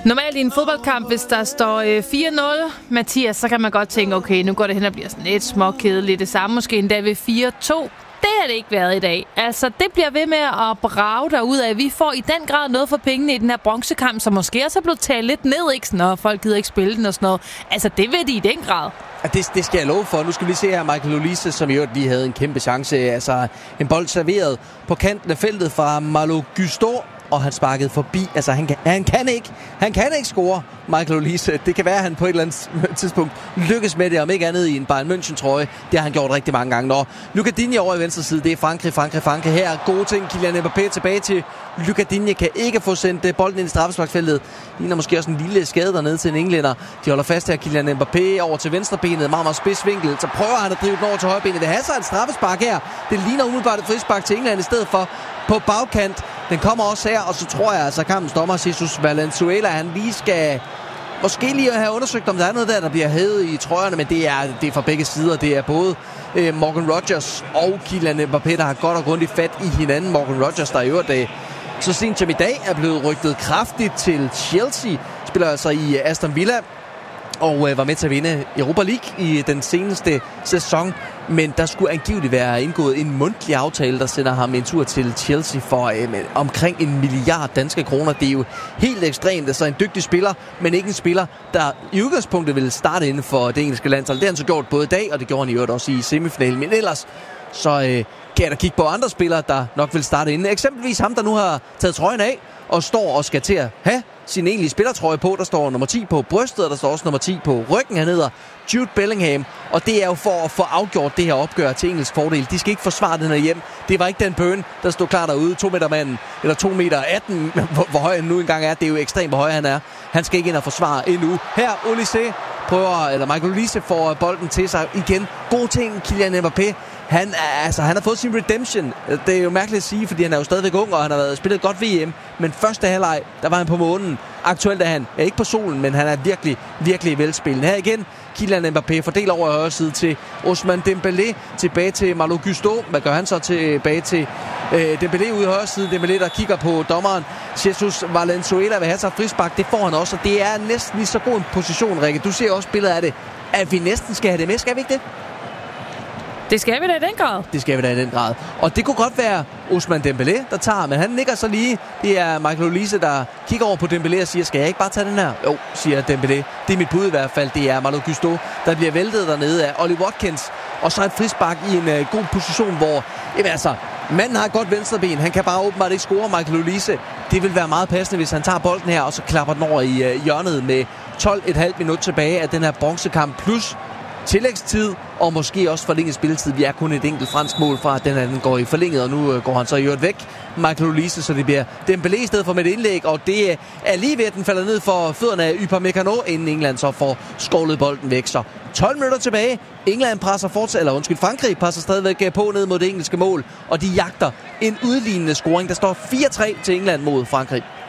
Normalt i en fodboldkamp, hvis der står 4-0, Mathias, så kan man godt tænke, okay, nu går det hen og bliver sådan lidt småkedeligt. Det samme måske endda ved 4-2. Det har det ikke været i dag. Altså, det bliver ved med at brage derudad. Vi får i den grad noget for pengene i den her bronzekamp, som måske også er blevet talt lidt ned, ikke? Når folk gider ikke spille den og sådan noget. Altså, det vil de i den grad. Det skal jeg love for. Nu skal vi se her Michael Olise, som i øvrigt lige havde en kæmpe chance. Altså, en bold serveret på kanten af feltet fra Malo Gusto, og han sparkede forbi. Altså, han kan ikke score, Michael Olise. Det kan være, at han på et eller andet tidspunkt lykkes med det, om ikke andet i en Bayern München-trøje. Det har han gjort rigtig mange gange. Nå, Lucas Digne over i venstre side. Det er Frankrig. Her gode ting. Kylian Mbappé tilbage til Lucas Digne. Kan ikke få sendt bolden ind i straffesparksfeltet. Ligner måske også en lille skade dernede til en englænder. De holder fast her. Kylian Mbappé over til venstrebenet. Meget spidsvinkel. Så prøver han at drive den over til højrebenet. Det har så et straffespark her. Det ligner umiddelbart et frispark til England i stedet for på bagkant. Den kommer også her, og så tror jeg, altså kampens dommer, Jesus Valenzuela, han lige skal måske lige have undersøgt, om der er noget der bliver hævet i trøjerne, men det er fra begge sider. Det er både Morgan Rogers og Kylian Mbappé, der har godt og grundigt fat i hinanden. Morgan Rogers, der i øvrigt så sent som i dag er blevet rygtet kraftigt til Chelsea, spiller altså i Aston Villa, og var med til at vinde Europa League i den seneste sæson. Men der skulle angiveligt være indgået en mundtlig aftale, der sender ham en tur til Chelsea for omkring 1 milliard danske kroner. Det er jo helt ekstremt. Altså en dygtig spiller, men ikke en spiller, der i udgangspunktet ville starte inden for det engelske landshold. Det har han så gjort både i dag, og det gjorde han i øvrigt også i semifinalen. Men ellers så kan jeg da kigge på andre spillere, der nok vil starte inden. Eksempelvis ham, der nu har taget trøjen af og står og skal til at have sin egentlige spillertrøje på. Der står nummer 10 på brystet, og der står også nummer 10 på ryggen. Han hedder Jude Bellingham, og det er jo for at få afgjort det her opgør til engelsk fordel. De skal ikke forsvare den her hjem. Det var ikke Dan Burn, der stod klar derude. 2 meter manden, eller 2 meter 18, hvor høj han nu engang er. Det er jo ekstremt, hvor høj han er. Han skal ikke ind og forsvare endnu. Her, Michael Olise får bolden til sig igen. God ting, Kylian Mbappé. Han har fået sin redemption. Det er jo mærkeligt at sige, fordi han er jo stadigvæk ung, og han har spillet godt VM. Men første halvleg, der var han på månen. Aktuelt er han ikke på solen, men han er virkelig, virkelig velspillende. Her igen, Kylian Mbappé fordeler over højre side til Ousmane Dembélé. Tilbage til Malo Gusto. Hvad gør han så? Tilbage til Dembélé ude i højre side. Dembélé, der kigger på dommeren. Jesus Valenzuela vil have sig frispark. Det får han også, og det er næsten lige så god en position, Rikke. Du ser også billedet af det, at vi næsten skal have det med. Skal vi ikke det? Det skal vi da i den grad. Det skal vi da i den grad. Og det kunne godt være Ousmane Dembélé, der tager, men han nikker så lige. Det er Michael Olise, der kigger over på Dembélé og siger, skal jeg ikke bare tage den her? Jo, siger Dembélé. Det er mit bud i hvert fald. Det er Malo Gusto, der bliver væltet dernede af Ollie Watkins. Og så et frispark i en god position, hvor manden har et godt venstreben. Han kan bare åbenbart ikke score, Michael Olise. Det vil være meget passende, hvis han tager bolden her, og så klapper den over i hjørnet med 12,5 minutter tilbage af den her bronzekamp. Plus tillægstid, og måske også forlænget spilletid. Vi er kun et enkelt fransk mål fra, at den anden går i forlænget, og nu går han så i øvrigt væk, Michael Olise, så det bliver Dembélé i stedet for med et indlæg, og det er lige ved, at den falder ned for fødderne af Upamecano, inden England så får skovlet bolden væk. Så 12 minutter tilbage. England presser Frankrig presser stadigvæk på ned mod det engelske mål, og de jagter en udlignende scoring. Der står 4-3 til England mod Frankrig.